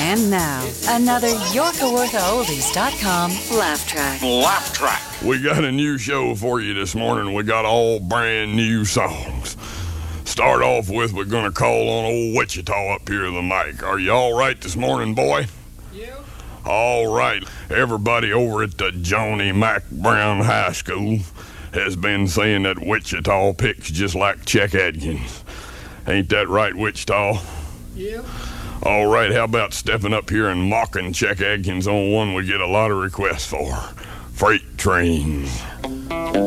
And now, another YorkaWorthaOldies.com laugh track. Laugh track. We got a new show for you this morning. We got all brand new songs. Start off with, we're going to call on old Wichita up here to the mic. Are you all right this morning, boy? Yeah. All right. Everybody over at the Johnny Mac Brown High School has been saying that Wichita picks just like Chet Atkins. Ain't that right, Wichita? Yeah. All right, how about stepping up here and mocking Chet Atkins on one we get a lot of requests for? Freight trains.